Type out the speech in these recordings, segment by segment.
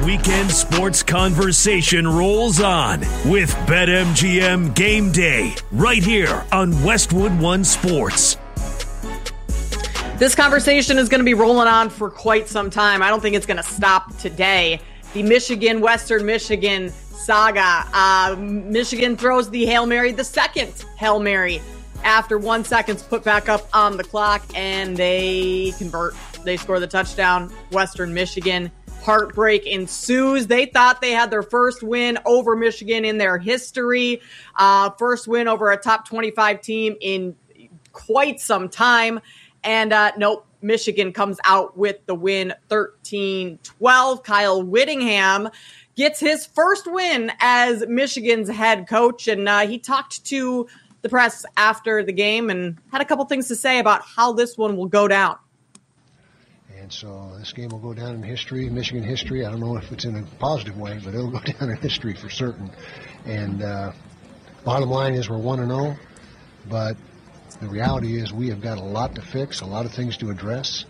weekend sports conversation rolls on with BetMGM Game Day right here on Westwood One Sports. This conversation is going to be rolling on for quite some time. I don't think it's going to stop today. The Western Michigan saga. Michigan throws the Hail Mary, the second Hail Mary, after 1 second's put back up on the clock, and they convert. They score the touchdown. Western Michigan. Heartbreak ensues. They thought they had their first win over Michigan in their history. First win over a top 25 team in quite some time. And nope, Michigan comes out with the win 13-12. Kyle Whittingham gets his first win as Michigan's head coach. And he talked to the press after the game and had a couple things to say about how this one will go down. And so this game will go down in history, Michigan history. I don't know if it's in a positive way, but it'll go down in history for certain. And bottom line is we're 1-0, but the reality is we have got a lot to fix, a lot of things to address.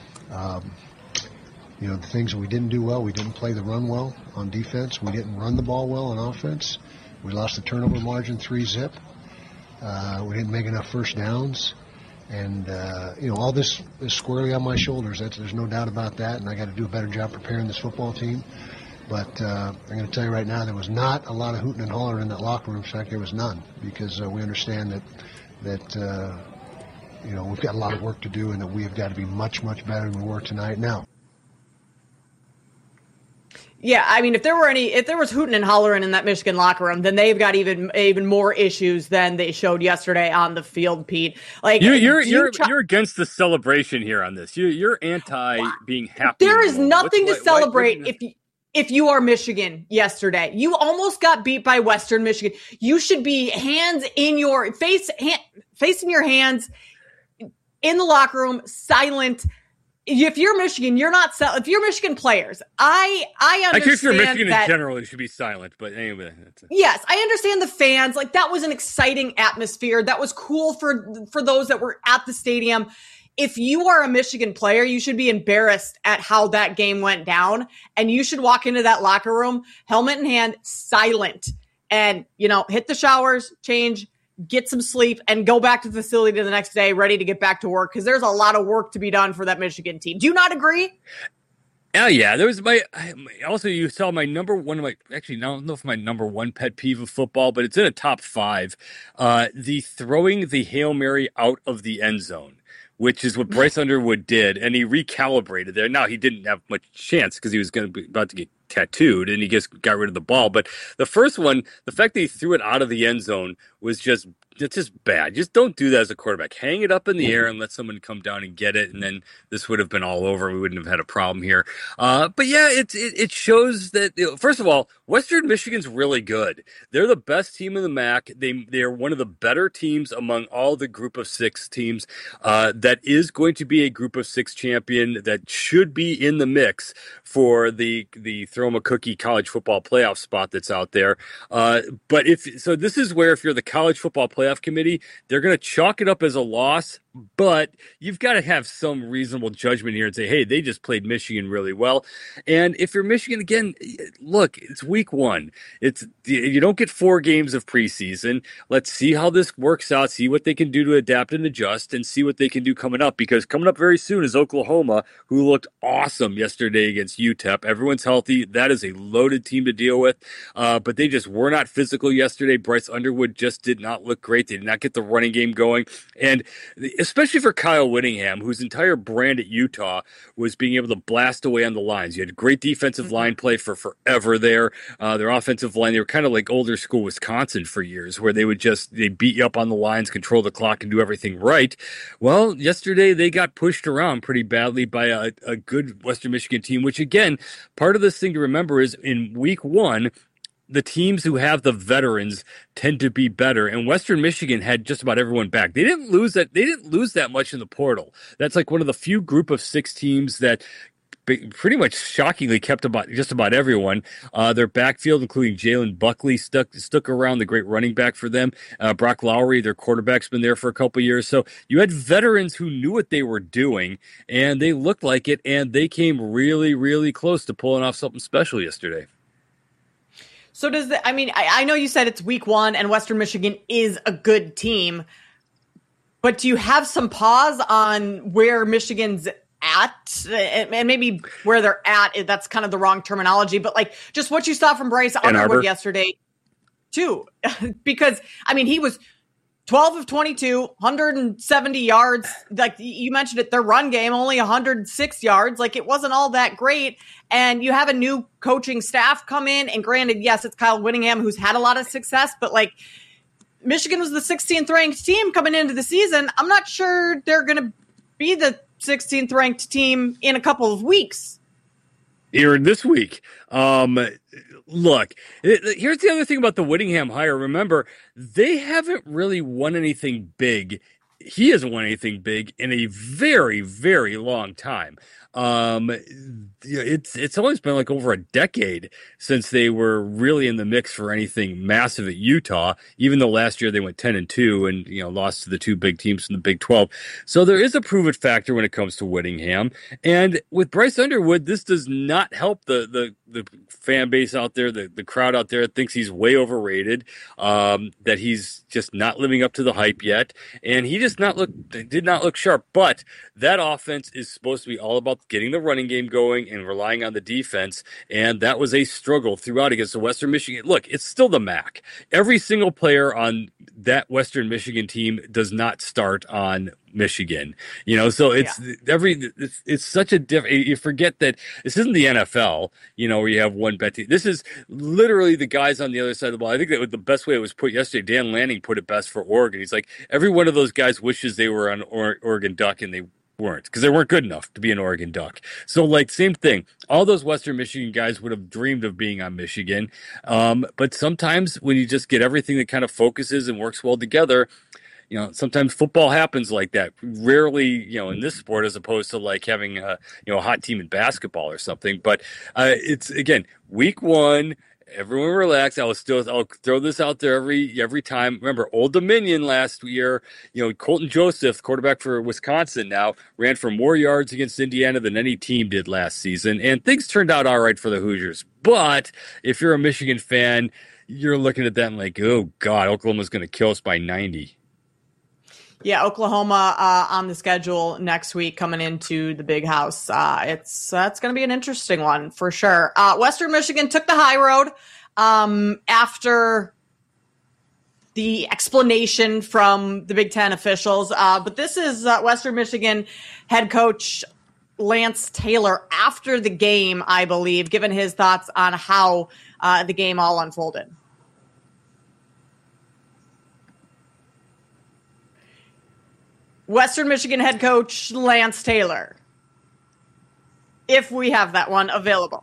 The things that we didn't do well, we didn't play the run well on defense. We didn't run the ball well on offense. We lost the turnover margin 3-zip. We didn't make enough first downs. And, all this is squarely on my shoulders. There's no doubt about that, and I got to do a better job preparing this football team. But I'm going to tell you right now, there was not a lot of hooting and hollering in that locker room. In fact, there was none, because we understand that we've got a lot of work to do and that we have got to be much, much better than we were tonight. Now, yeah, I mean, if there was hooting and hollering in that Michigan locker room, then they've got even more issues than they showed yesterday on the field, Pete. Like you're against the celebration here on this. You're anti being happy. There is nothing to celebrate if you are Michigan yesterday. You almost got beat by Western Michigan. You should be hands in your face, face in your hands in the locker room, silent. If you're Michigan, you're not. If you're Michigan players, I understand. I guess if you're Michigan in general, you should be silent. But anyway, yes, I understand the fans. Like, that was an exciting atmosphere. That was cool for those that were at the stadium. If you are a Michigan player, you should be embarrassed at how that game went down, and you should walk into that locker room, helmet in hand, silent, and hit the showers, change, get some sleep, and go back to the facility the next day ready to get back to work, because there's a lot of work to be done for that Michigan team. Do you not agree? Oh, yeah. There was also, you saw my number one, actually, I don't know if my number one pet peeve of football, but it's in a top 5. The throwing the Hail Mary out of the end zone, which is what Bryce Underwood did, and he recalibrated there. Now, he didn't have much chance because he was going to be about to get tattooed, and he just got rid of the ball. But the first one, the fact that he threw it out of the end zone was just bad. Just don't do that as a quarterback. Hang it up in the air and let someone come down and get it, and then this would have been all over. We wouldn't have had a problem here. But yeah, it shows that, first of all, Western Michigan's really good. They're the best team in the MAC. They're one of the better teams among all the Group of 6 teams. That is going to be a Group of 6 champion that should be in the mix for the throw 'em a cookie college football playoff spot that's out there. But this is where, if you're the college football playoff committee, they're going to chalk it up as a loss, but you've got to have some reasonable judgment here and say, hey, they just played Michigan really well. And if you're Michigan, again, look, it's week 1. You don't get 4 games of preseason. Let's see how this works out, see what they can do to adapt and adjust, and see what they can do coming up, because coming up very soon is Oklahoma, who looked awesome yesterday against UTEP. Everyone's healthy. That is a loaded team to deal with, but they just were not physical yesterday. Bryce Underwood just did not look great. They did not get the running game going. And especially for Kyle Whittingham, whose entire brand at Utah was being able to blast away on the lines. You had great defensive line play for forever there. Their offensive line, they were kind of like older school Wisconsin for years, where they beat you up on the lines, control the clock, and do everything right. Well, yesterday they got pushed around pretty badly by a good Western Michigan team, which, again, part of this thing to remember is in week 1, the teams who have the veterans tend to be better, and Western Michigan had just about everyone back. They didn't lose that much in the portal. That's like one of the few Group of 6 teams that pretty much shockingly kept just about everyone. Their backfield, including Jalen Buckley, stuck around, the great running back for them. Brock Lowry, their quarterback's been there for a couple years. So you had veterans who knew what they were doing, and they looked like it, and they came really, really close to pulling off something special yesterday. So I know you said it's week 1 and Western Michigan is a good team, but do you have some pause on where Michigan's at, and maybe where they're at, that's kind of the wrong terminology, but like just what you saw from Bryce Underwood yesterday too, because I mean, he was 12 of 22, 170 yards. Like you mentioned it, their run game, only 106 yards. Like it wasn't all that great. And you have a new coaching staff come in, and granted, yes, it's Kyle Whittingham who's had a lot of success, but like Michigan was the 16th ranked team coming into the season. I'm not sure they're going to be the 16th ranked team in a couple of weeks. Here this week. Look, here's the other thing about the Whittingham hire. Remember, they haven't really won anything big. He hasn't won anything big in a very, very long time. It's always been like over a decade since they were really in the mix for anything massive at Utah, even though last year they went 10-2 and, lost to the two big teams in the Big 12. So there is a prove it factor when it comes to Whittingham. And with Bryce Underwood, this does not help the fan base out there, the crowd out there thinks he's way overrated, that he's just not living up to the hype yet. And he did not look sharp. But that offense is supposed to be all about getting the running game going and relying on the defense. And that was a struggle throughout against the Western Michigan. Look, it's still the MAC. Every single player on that Western Michigan team does not start on Michigan, so it's such a different, you forget that this isn't the NFL, where you have one bet team. This is literally the guys on the other side of the ball. I think that was the best way it was put yesterday. Dan Lanning put it best for Oregon. He's like, every one of those guys wishes they were on Oregon Duck, and they weren't, because they weren't good enough to be an Oregon Duck. So like same thing, all those Western Michigan guys would have dreamed of being on Michigan. But sometimes when you just get everything that kind of focuses and works well together, sometimes football happens like that. Rarely, in this sport, as opposed to like having a hot team in basketball or something. But it's, again, week 1. Everyone relax. I'll throw this out there every time. Remember, Old Dominion last year, Colton Joseph, quarterback for Wisconsin now, ran for more yards against Indiana than any team did last season. And things turned out all right for the Hoosiers. But if you're a Michigan fan, you're looking at that and like, oh, God, Oklahoma's going to kill us by 90. Yeah, Oklahoma on the schedule next week coming into the Big House. It's going to be an interesting one for sure. Western Michigan took the high road after the explanation from the Big Ten officials. But this is Western Michigan head coach Lance Taylor after the game, I believe, given his thoughts on how the game all unfolded. Western Michigan head coach Lance Taylor, if we have that one available.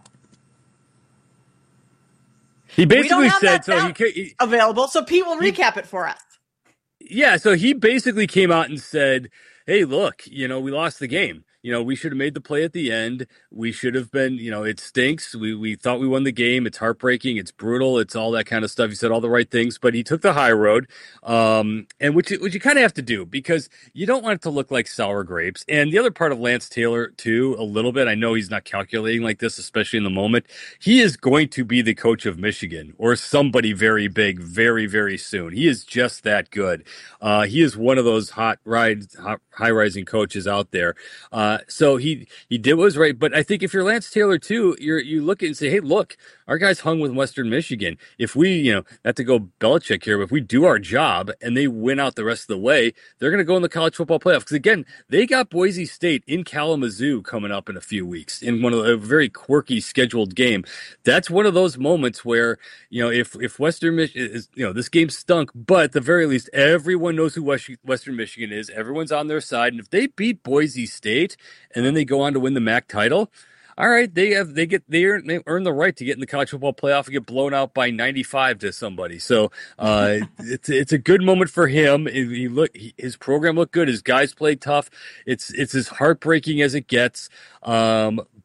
He basically said, so he available, so Pete will recap it for us. Yeah, so he basically came out and said, hey, look, we lost the game. We should have made the play at the end. We should have been, it stinks. We thought we won the game. It's heartbreaking. It's brutal. It's all that kind of stuff. He said all the right things, but he took the high road, and which you kind of have to do, because you don't want it to look like sour grapes. And the other part of Lance Taylor, too, a little bit, I know he's not calculating like this, especially in the moment. He is going to be the coach of Michigan or somebody very big very, very soon. He is just that good. He is one of those high-rising coaches out there. So he did what was right. But I think if you're Lance Taylor too, you look at it and say, hey, look, our guys hung with Western Michigan. If we, not to go Belichick here, but if we do our job and they win out the rest of the way, they're going to go in the college football playoff. Because again, they got Boise State in Kalamazoo coming up in a few weeks in a very quirky scheduled game. That's one of those moments where, if Western Michigan is, this game stunk, but at the very least, everyone knows who Western Michigan is. Everyone's on their side. And if they beat Boise State and then they go on to win the MAC title, all right, they earn the right to get in the college football playoff and get blown out by 95 to somebody. So it's a good moment for him. His program looked good. His guys played tough. It's as heartbreaking as it gets. But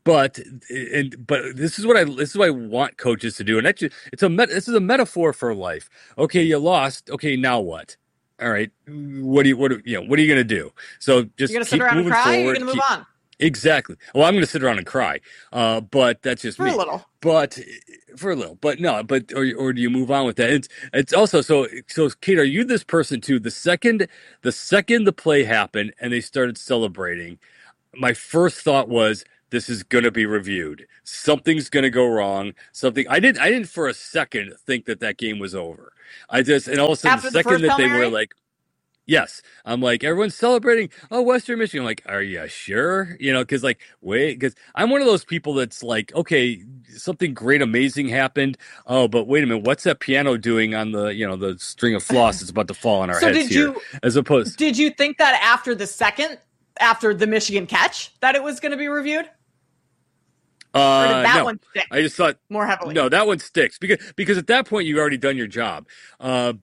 But this is what I want coaches to do, and actually, this is a metaphor for life. Okay, you lost. Okay, now what? All right, what are you going to do? So just you're going to sit around and cry. Forward, you're going to move on. Exactly. Well, I'm going to sit around and cry, but that's just me. For a little. But no. Or do you move on with that? It's also so. Kate, are you this person too? The second the play happened and they started celebrating, my first thought was, this is going to be reviewed. Something's going to go wrong. I didn't for a second think that game was over. And all of a sudden, after the second that they Mary? were like, yes, I'm like, everyone's celebrating. Oh, Western Michigan. I'm like, are you sure? Because I'm one of those people that's like, okay, something great, amazing happened. Oh, but wait a minute, what's that piano doing on the the string of floss that's about to fall on our heads here? Did you think that after the Michigan catch that it was going to be reviewed? Or did that one stick? I just thought more heavily. No, that one sticks because at that point you've already done your job. Not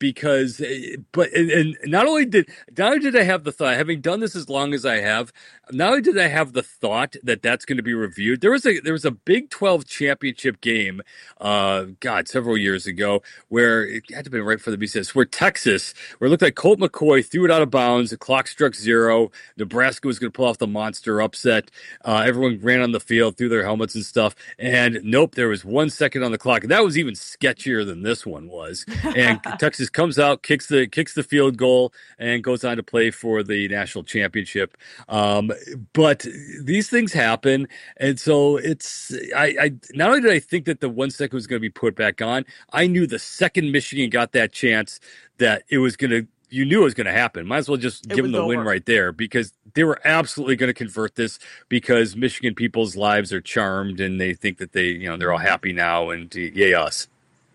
only did I have the thought, having done this as long as I have, not only did I have the thought that that's going to be reviewed. There was a Big 12 championship game, several years ago, where it had to have been right for the BCS, where it looked like Colt McCoy threw it out of bounds. The clock struck 0. Nebraska was going to pull off the monster upset. Everyone ran on the field, threw their helmets and stuff, and nope, there was 1 second on the clock. And that was even sketchier than this one was. And Texas comes out, kicks the field goal, and goes on to play for the national championship. But these things happen, and so I not only did I think that the 1 second was going to be put back on, I knew the second Michigan got that chance that it was going to. You knew it was going to happen. Might as well just give them the win right there, because they were absolutely going to convert this, because Michigan people's lives are charmed and they think that they're all happy now, and yay us.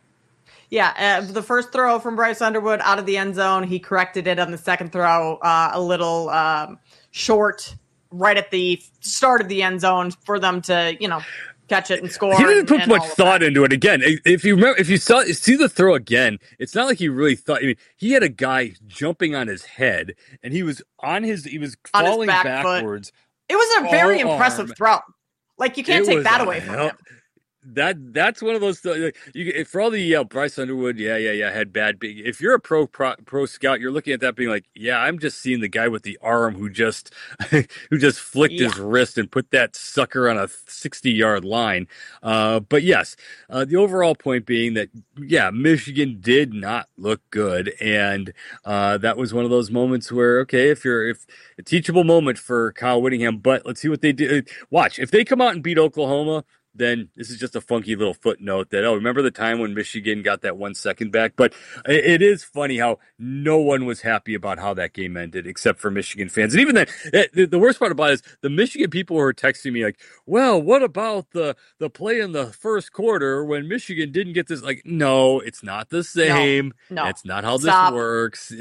Yeah, the first throw from Bryce Underwood out of the end zone, he corrected it on the second throw, a little short right at the start of the end zone for them to, catch it and score. He didn't put much thought into it. Again, if you see the throw again, it's not like he really thought. I mean, he had a guy jumping on his head, and he was falling backwards. It was a very impressive throw. Like, you can't take that away from him. That's one of those for all the Bryce Underwood, had bad. If you're a pro scout, you're looking at that being like, I'm just seeing the guy with the arm who just flicked his wrist and put that sucker on a 60-yard line. But yes, the overall point being that Michigan did not look good, and that was one of those moments where if a teachable moment for Kyle Whittingham. But let's see what they do. Watch, if they come out and beat Oklahoma, then this is just a funky little footnote that, remember the time when Michigan got that 1 second back? But it is funny how no one was happy about how that game ended except for Michigan fans. And even then, the worst part about it is the Michigan people were texting me like, well, what about the play in the first quarter when Michigan didn't get this? Like, no, it's not the same. No. It's not how this works.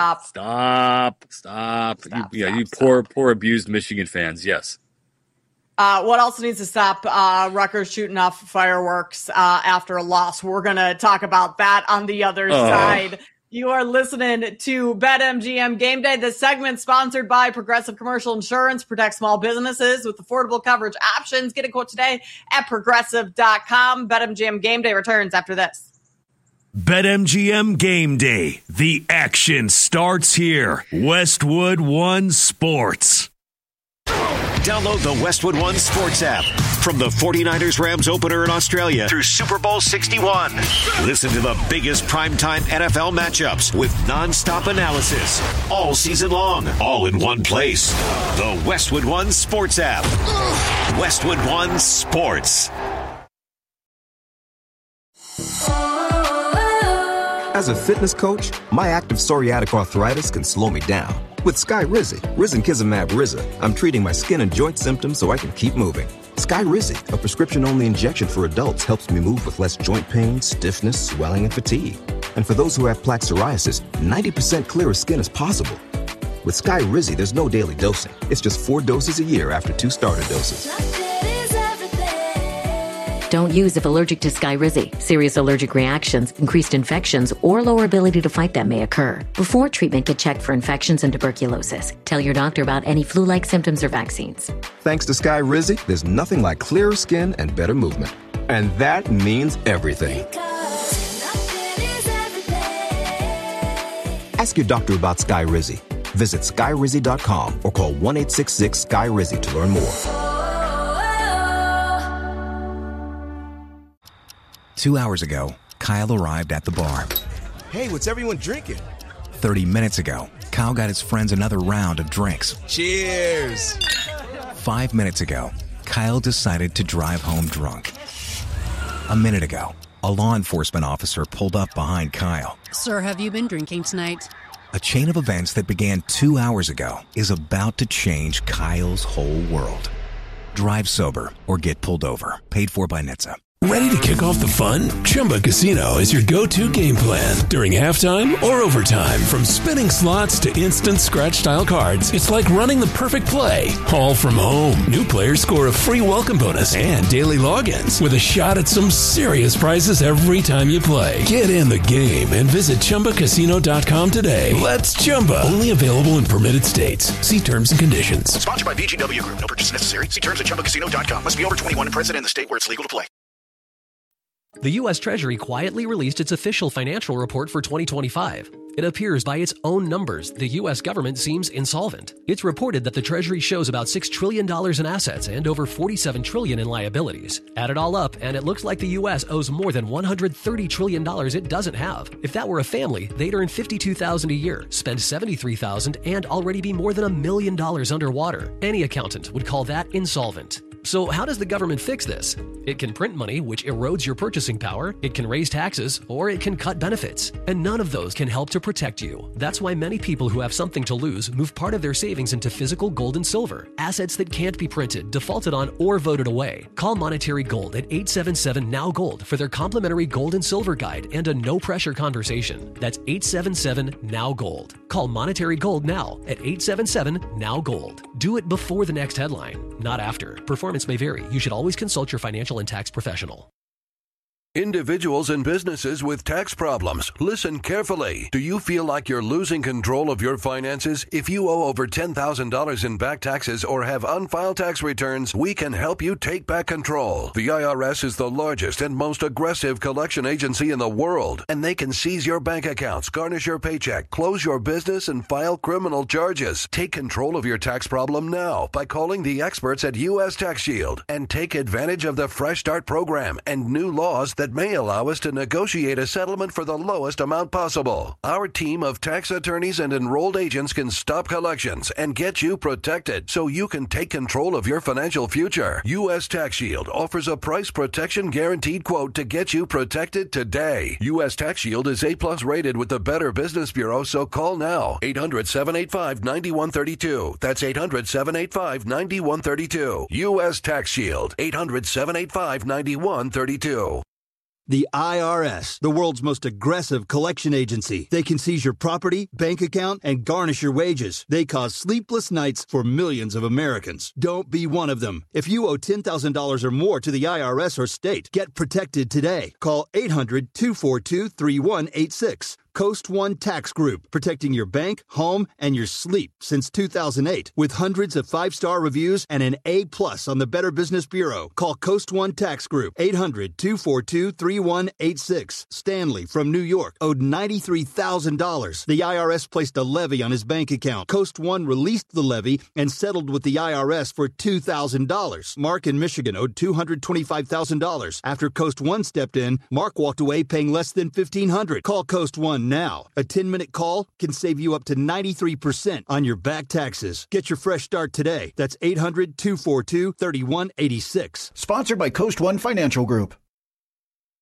Stop. You poor abused Michigan fans. Yes. What else needs to stop Rutgers shooting off fireworks after a loss? We're going to talk about that on the other side. You are listening to BetMGM Game Day. This segment sponsored by Progressive Commercial Insurance. Protect small businesses with affordable coverage options. Get a quote today at Progressive.com. BetMGM Game Day returns after this. BetMGM Game Day. The action starts here. Westwood One Sports. Download the Westwood One Sports app. From the 49ers Rams opener in Australia through Super Bowl 61. Listen to the biggest primetime NFL matchups with nonstop analysis all season long, all in one place. The Westwood One Sports app. Westwood One Sports. As a fitness coach, my active psoriatic arthritis can slow me down. With Skyrizi, risankizumab Riza, I'm treating my skin and joint symptoms so I can keep moving. Skyrizi, a prescription-only injection for adults, helps me move with less joint pain, stiffness, swelling, and fatigue. And for those who have plaque psoriasis, 90% clearer skin is possible. With Skyrizi, there's no daily dosing. It's just 4 doses a year after 2 starter doses. Don't use if allergic to Skyrizi. Serious allergic reactions, increased infections, or lower ability to fight them may occur. Before treatment, get checked for infections and tuberculosis. Tell your doctor about any flu-like symptoms or vaccines. Thanks to Skyrizi, there's nothing like clearer skin and better movement. And that means everything. Ask your doctor about Skyrizi. Visit Skyrizi.com or call 1-866-SKY-RIZZI to learn more. 2 hours ago, Kyle arrived at the bar. Hey, what's everyone drinking? 30 minutes ago, Kyle got his friends another round of drinks. Cheers! 5 minutes ago, Kyle decided to drive home drunk. A minute ago, a law enforcement officer pulled up behind Kyle. Sir, have you been drinking tonight? A chain of events that began 2 hours ago is about to change Kyle's whole world. Drive sober or get pulled over. Paid for by NHTSA. Ready to kick off the fun? Chumba Casino is your go-to game plan during halftime or overtime. From spinning slots to instant scratch-style cards, it's like running the perfect play, all from home. New players score a free welcome bonus and daily logins with a shot at some serious prizes every time you play. Get in the game and visit ChumbaCasino.com today. Let's Chumba. Only available in permitted states. See terms and conditions. Sponsored by VGW Group. No purchase necessary. See terms at ChumbaCasino.com. Must be over 21 and present in the state where it's legal to play. The U.S. Treasury quietly released its official financial report for 2025. It appears by its own numbers, the U.S. government seems insolvent. It's reported that the Treasury shows about $6 trillion in assets and over $47 trillion in liabilities. Add it all up, and it looks like the U.S. owes more than $130 trillion it doesn't have. If that were a family, they'd earn $52,000 a year, spend $73,000, and already be more than $1 million underwater. Any accountant would call that insolvent. So how does the government fix this? It can print money, which erodes your purchasing power, it can raise taxes, or it can cut benefits. And none of those can help to protect you. That's why many people who have something to lose move part of their savings into physical gold and silver, assets that can't be printed, defaulted on, or voted away. Call Monetary Gold at 877-NOW-GOLD for their complimentary gold and silver guide and a no-pressure conversation. That's 877-NOW-GOLD. Call Monetary Gold now at 877-NOW-GOLD. Do it before the next headline, not after. Performance may vary. You should always consult your financial and tax professional. Individuals and businesses with tax problems, listen carefully. Do you feel like you're losing control of your finances? If you owe over $10,000 in back taxes or have unfiled tax returns, we can help you take back control. The IRS is the largest and most aggressive collection agency in the world, and they can seize your bank accounts, garnish your paycheck, close your business, and file criminal charges. Take control of your tax problem now by calling the experts at U.S. Tax Shield and take advantage of the Fresh Start program and new laws that may allow us to negotiate a settlement for the lowest amount possible. Our team of tax attorneys and enrolled agents can stop collections and get you protected so you can take control of your financial future. U.S. Tax Shield offers a price protection guaranteed quote to get you protected today. U.S. Tax Shield is A+ rated with the Better Business Bureau, so call now. 800-785-9132. That's 800-785-9132. U.S. Tax Shield. 800-785-9132. The IRS, the world's most aggressive collection agency. They can seize your property, bank account, and garnish your wages. They cause sleepless nights for millions of Americans. Don't be one of them. If you owe $10,000 or more to the IRS or state, get protected today. Call 800-242-3186. Coast One Tax Group, protecting your bank, home, and your sleep since 2008. With hundreds of 5-star reviews and an A+ on the Better Business Bureau. Call Coast One Tax Group, 800-242-3186. Stanley from New York owed $93,000. The IRS placed a levy on his bank account. Coast One released the levy and settled with the IRS for $2,000. Mark in Michigan owed $225,000. After Coast One stepped in, Mark walked away paying less than $1,500. Call Coast One now. A 10-minute call can save you up to 93% on your back taxes. Get your fresh start today. That's 800-242-3186. Sponsored by Coast One Financial Group.